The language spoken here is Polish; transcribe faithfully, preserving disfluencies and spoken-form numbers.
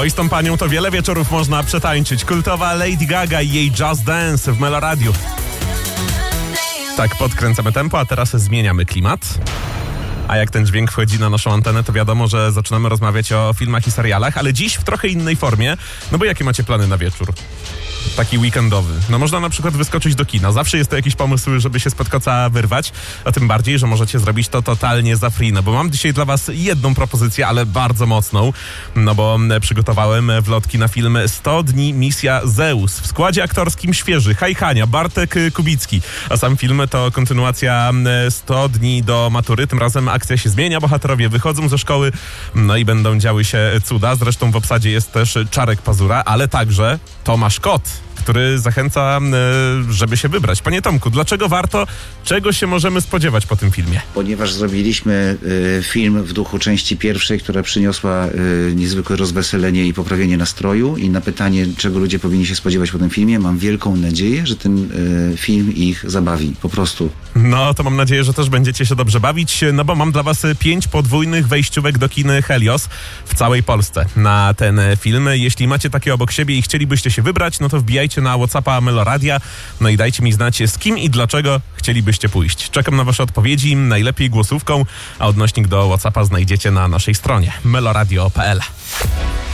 Oj, z tą panią to wiele wieczorów można przetańczyć. Kultowa Lady Gaga i jej Just Dance w Meloradiu. Tak, podkręcamy tempo, a teraz zmieniamy klimat. A jak ten dźwięk wchodzi na naszą antenę, to wiadomo, że zaczynamy rozmawiać o filmach i serialach, ale dziś w trochę innej formie. No bo jakie macie plany na wieczór? Taki weekendowy. No można na przykład wyskoczyć do kina. Zawsze jest to jakiś pomysł, żeby się z podkoca wyrwać. A tym bardziej, że możecie zrobić to totalnie za free. No bo mam dzisiaj dla was jedną propozycję, ale bardzo mocną. No bo przygotowałem wlotki na film sto dni Misja Zeus. W składzie aktorskim świeży Hajchania, Bartek Kubicki. A sam film to kontynuacja sto dni do matury. Tym razem akcja się zmienia, bohaterowie wychodzą ze szkoły, no i będą działy się cuda. Zresztą w obsadzie jest też Czarek Pazura, ale także Tomasz Kot, który zachęca, żeby się wybrać. Panie Tomku, dlaczego warto? Czego się możemy spodziewać po tym filmie? Ponieważ zrobiliśmy y, film w duchu części pierwszej, która przyniosła y, niezwykłe rozweselenie i poprawienie nastroju, i na pytanie, czego ludzie powinni się spodziewać po tym filmie, mam wielką nadzieję, że ten y, film ich zabawi. Po prostu. No, to mam nadzieję, że też będziecie się dobrze bawić, no bo mam dla was pięć podwójnych wejściówek do kin Helios w całej Polsce na ten film. Jeśli macie takie obok siebie i chcielibyście się wybrać, no to wbijajcie na WhatsAppa Meloradia, no i dajcie mi znać, z kim i dlaczego chcielibyście pójść. Czekam na wasze odpowiedzi, najlepiej głosówką, a odnośnik do WhatsAppa znajdziecie na naszej stronie meloradio kropka p l.